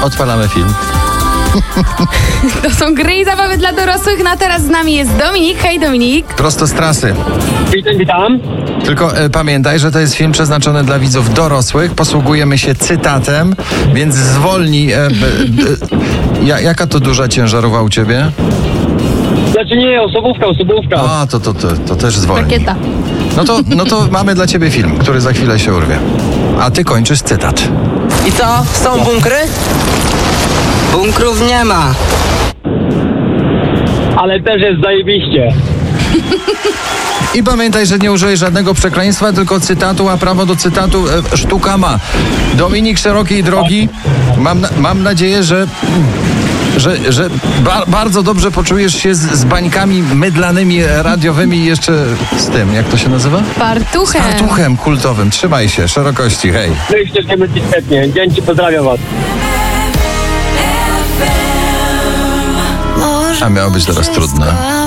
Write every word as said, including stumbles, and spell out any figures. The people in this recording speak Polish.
odpalamy film. To są gry i zabawy dla dorosłych, no a teraz z nami jest Dominik. Hej Dominik. Prosto z trasy. Witam, witam. Tylko e, pamiętaj, że to jest film przeznaczony dla widzów dorosłych. Posługujemy się cytatem, więc zwolnij. E, e, e, ja, jaka to duża ciężarówka u ciebie? Znaczy nie, osobówka, osobówka. A, to, to, to, to też zwolnij. Rakieta. No to, no to mamy dla ciebie film, który za chwilę się urwie. A ty kończysz cytat. I co? Są bunkry? Bunkrów nie ma. Ale też jest zajebiście. I pamiętaj, że nie użyłeś żadnego przekleństwa, tylko cytatu, a prawo do cytatu e, sztuka ma. Dominik Szerokiej Drogi, mam, na, mam nadzieję, że, że, że ba, bardzo dobrze poczujesz się z, z bańkami mydlanymi, radiowymi i jeszcze z tym, jak to się nazywa? Fartuchem. Z fartuchem kultowym. Trzymaj się, szerokości, hej. No i wszystkie będzie świetnie. Dzięki, pozdrawiam was. A miało być teraz trudne.